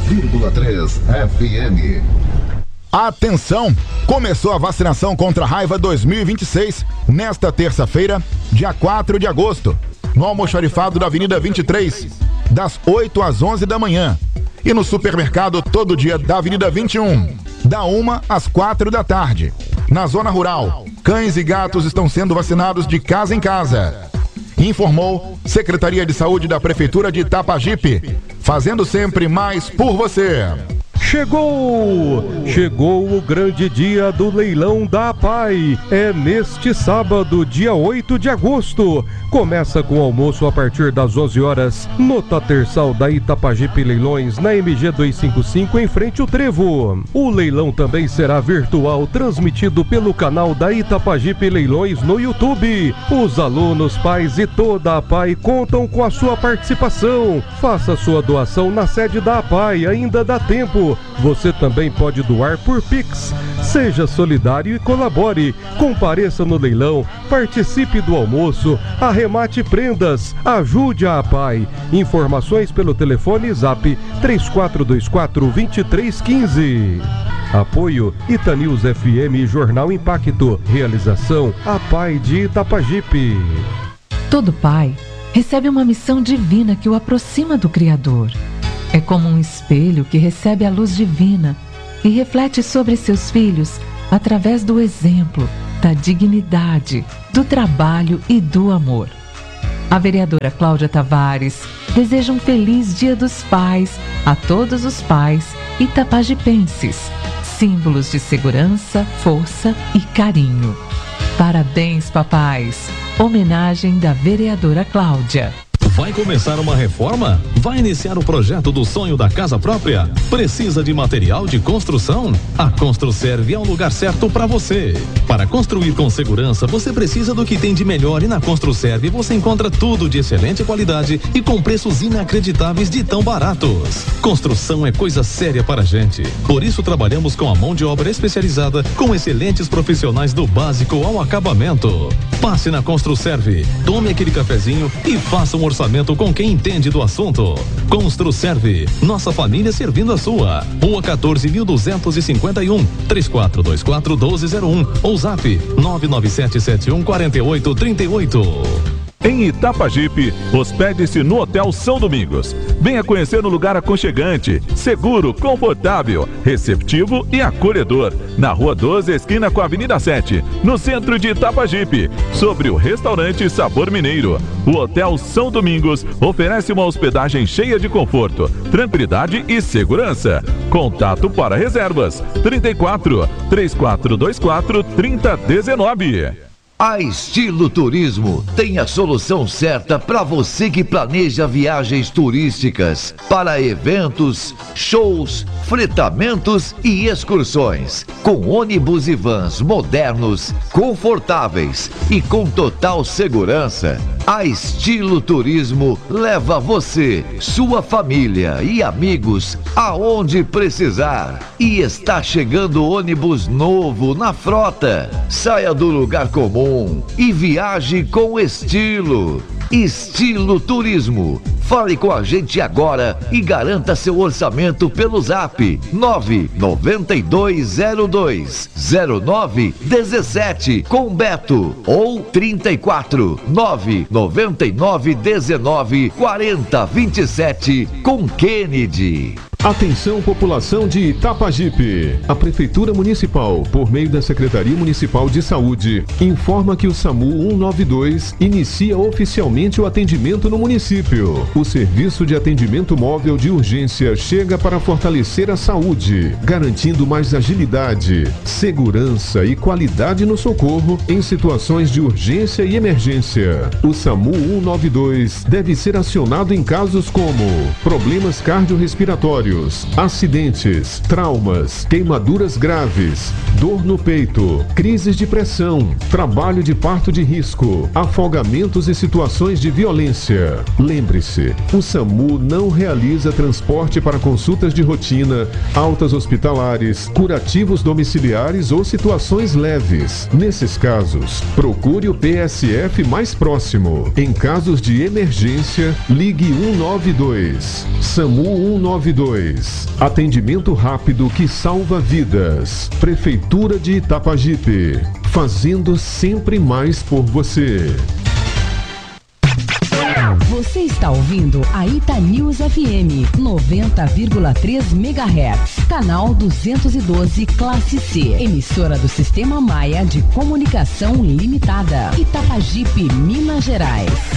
90,3 FM. Atenção! Começou a vacinação contra a raiva 2026 nesta terça-feira, dia 4 de agosto, no almoxarifado da Avenida 23, das 8 às 11 da manhã. E no supermercado todo dia da Avenida 21, da 1 às 4 da tarde. Na zona rural, cães e gatos estão sendo vacinados de casa em casa. Informou Secretaria de Saúde da Prefeitura de Itapajipe, fazendo sempre mais por você. Chegou o grande dia do leilão da APAI. É neste sábado, dia 8 de agosto. Começa com almoço a partir das 11 horas no Tatersal da Itapajipe Leilões, na MG 255, em frente ao Trevo. O leilão também será virtual, transmitido pelo canal da Itapajipe Leilões no YouTube. Os alunos, pais e toda a APAI contam com a sua participação. Faça sua doação na sede da APAI, ainda dá tempo. Você também pode doar por Pix. Seja solidário e colabore. Compareça no leilão, participe do almoço, arremate prendas, ajude a APAI. Informações pelo telefone Zap 3424-2315. Apoio Itanews FM e Jornal Impacto. Realização APAI de Itapajipe. Todo pai recebe uma missão divina que o aproxima do Criador. É como um espelho que recebe a luz divina e reflete sobre seus filhos através do exemplo, da dignidade, do trabalho e do amor. A vereadora Cláudia Tavares deseja um feliz Dia dos Pais a todos os pais itapajipenses, símbolos de segurança, força e carinho. Parabéns, papais! Homenagem da vereadora Cláudia. Vai começar uma reforma? Vai iniciar o projeto do sonho da casa própria? Precisa de material de construção? A Construserve é o lugar certo para você. Para construir com segurança, você precisa do que tem de melhor, e na Construserve você encontra tudo de excelente qualidade e com preços inacreditáveis de tão baratos. Construção é coisa séria para a gente. Por isso trabalhamos com a mão de obra especializada, com excelentes profissionais do básico ao acabamento. Passe na Construserve, tome aquele cafezinho e faça um orçamento com quem entende do assunto. Construserve, nossa família servindo a sua. Rua 14.251, 3424-1201 ou Zap 997714838. Em Itapajipe, hospede-se no Hotel São Domingos. Venha conhecer um lugar aconchegante, seguro, confortável, receptivo e acolhedor. Na Rua 12, esquina com a Avenida 7, no centro de Itapajipe, sobre o restaurante Sabor Mineiro. O Hotel São Domingos oferece uma hospedagem cheia de conforto, tranquilidade e segurança. Contato para reservas: 3424-3019. A Estilo Turismo tem a solução certa para você que planeja viagens turísticas para eventos, shows, fretamentos e excursões. Com ônibus e vans modernos, confortáveis e com total segurança. A Estilo Turismo leva você, sua família e amigos aonde precisar. E está chegando ônibus novo na frota. Saia do lugar comum e viaje com estilo. Estilo Turismo. Fale com a gente agora e garanta seu orçamento pelo Zap 992020917 com Beto ou 34-999194027 com Kennedy. Atenção, população de Itapajipe. A Prefeitura Municipal, por meio da Secretaria Municipal de Saúde, informa que o SAMU 192 inicia oficialmente o atendimento no município. O serviço de atendimento móvel de urgência chega para fortalecer a saúde, garantindo mais agilidade, segurança e qualidade no socorro em situações de urgência e emergência. O SAMU 192 deve ser acionado em casos como problemas cardiorrespiratórios, acidentes, traumas, queimaduras graves, dor no peito, crises de pressão, trabalho de parto de risco, afogamentos e situações de violência. Lembre-se, o SAMU não realiza transporte para consultas de rotina, altas hospitalares, curativos domiciliares ou situações leves. Nesses casos, procure o PSF mais próximo. Em casos de emergência, ligue 192. SAMU 192. 2. Atendimento rápido que salva vidas. Prefeitura de Itapajipe, fazendo sempre mais por você. Você está ouvindo a Ita News FM 90,3 MHz, canal 212 classe C, emissora do Sistema Maia de Comunicação Limitada, Itapajipe, Minas Gerais.